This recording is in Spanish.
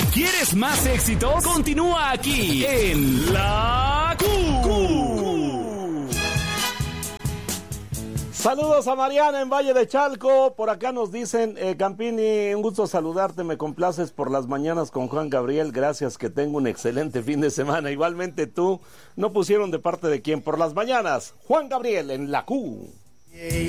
¿Quieres más éxitos? Continúa aquí en La Q. Saludos a Mariana en Valle de Chalco. Por acá nos dicen, Campini, un gusto saludarte. Me complaces por las mañanas con Juan Gabriel. Gracias, que tengo un excelente fin de semana. Igualmente tú. No pusieron de parte de quién. Por las mañanas, Juan Gabriel en La Q.